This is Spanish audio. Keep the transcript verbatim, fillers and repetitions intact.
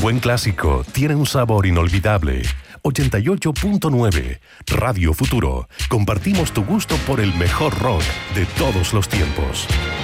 buen clásico tiene un sabor inolvidable. ochenta y ocho punto nueve Radio Futuro. Compartimos tu gusto por el mejor rock de todos los tiempos.